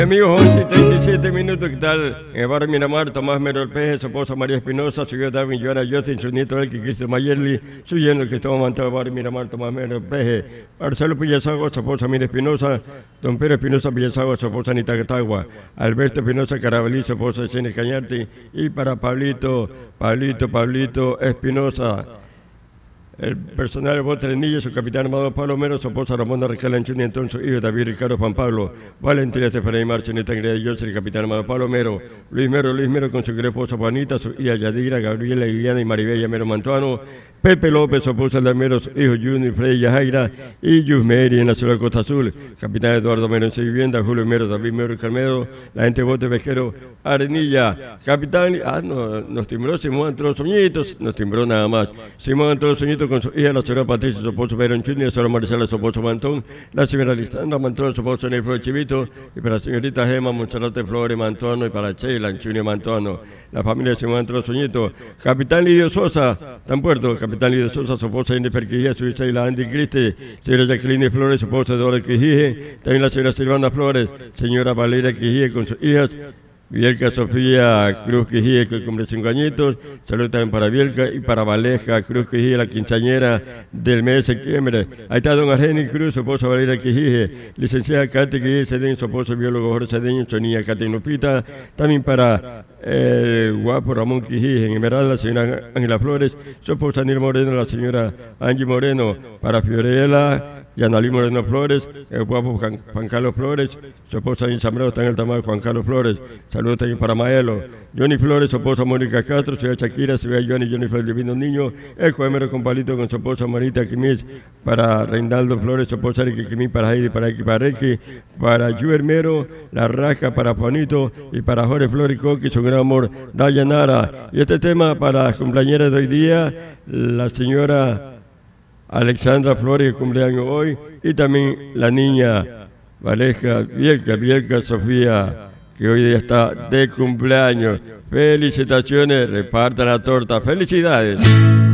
Amigos, 11:37 minutos, ¿qué tal? En el barrio Miramar, Tomás Mero Peje, su esposa María Espinosa, su hijo Darwin Joana Justin, su nieto Elki Cristo Mayerli, su yerno Cristóbal Mantado, barrio Miramar, Tomás Mero Peje, Marcelo Pillazago, su esposa Mira Espinosa, don Pedro Espinosa Pillazago, su esposa Anita Catagua, Alberto Espinosa Carabalí, su esposa Cine Cañarte, y para Pablito Espinosa, el personal de Botrenilla, su capitán armado Pablo Mero, su esposa Ramona Raquel Anchuni, entonces su hijo David Ricardo Juan Pablo, Valentina Estefanía Marcha, Neta Ingreda José, el capitán armado Pablo Mero, Luis Mero con su querida esposa Juanita, su hija Yadira, Gabriela, Liliana y Maribella Mero Mantuano, Pepe López, su esposa de Mero, su hijo Junior, Freddy Yajaira y Yusmeri en la ciudad de Costa Azul, capitán Eduardo Mero en su vivienda, Julio Mero, David Mero y Carmelo, la gente de Bote Vejero, Arenilla, capitán, nos timbró Simón Antros Soñitos, nos timbró nada más, Simón Antros Soñitos con su hija, la señora Patricia, su esposo Verón Chuni, la señora Marcela, su esposo Mantón, la señora Alexandra Mantón, su esposo Ney Flores Chivito, y para la señorita Gema Monserrate Flores Mantuano, y para Sheila Chuni Mantuano, la familia de Simón Antros Soñitos, capitán Lidio Sosa, tan puerto, capitán Lidio Sosa, su esposa Inés Perquijía, su hija la Andy Cristi, señora Jacqueline Flores, su esposa Eduardo Quijije, también la señora Silvana Flores, señora Valeria Quijije con sus hijas, Bielka Sofía Cruz Quijije, que cumple 5 añitos. Saludos también para Bielka y para Valeja Cruz Quijije, la quinceañera del mes de septiembre. Ahí está don Argenis Cruz, su esposa Valeria Quijije, licenciada Katy Quijije Cedeño, su esposo biólogo Jorge Cedeño, su niña Katy Lupita. También para el guapo Ramón Quijije, en Emerald, la señora Ángela Flores, su esposa Nir Moreno, la señora Angie Moreno. Para Fiorella Yanalí Moreno Flores, el guapo Juan Carlos Flores, su esposa en Zambrano, está en el tamaño Juan Carlos Flores. Saludos también para Maelo, Johnny Flores, su esposa Mónica Castro, su hija Shakira, su hija Johnny Flores, divino niño, el Coemero con Palito con su esposa Marita Quimis, para Reinaldo Flores, su esposa Ricky Quimis, para Heidi, para X, para Reiki, para Juer Mero, la Raja, para Juanito, y para Jorge Flores y Coqui, su gran amor, Dayanara. Y este tema para las compañeras de hoy día, la señora Alexandra Flores, que cumpleaños hoy, y también la niña Valeja Bielka Sofía, que hoy día está de cumpleaños. Felicitaciones, repartan la torta. ¡Felicidades!